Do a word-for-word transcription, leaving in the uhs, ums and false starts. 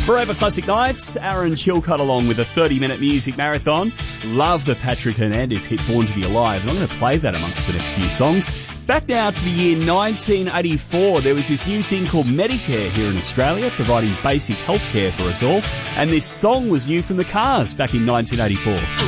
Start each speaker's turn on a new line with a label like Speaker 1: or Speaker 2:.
Speaker 1: Forever Classic Nights, Aaron Chilcott along with a thirty-minute music marathon. Love the Patrick Hernandez hit Born to Be Alive, and I'm going to play that amongst the next few songs. Back now to the year nineteen eighty-four, there was this new thing called Medicare here in Australia, providing basic health care for us all, and this song was new from the Cars back in nineteen eighty-four.